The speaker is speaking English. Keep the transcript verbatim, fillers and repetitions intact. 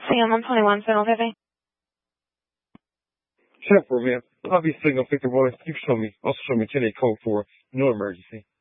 Sam, one twenty-one, Signal fifty. Check for me. Obviously, Signal fifty-one. You show me. Also show me ten eight code for no emergency.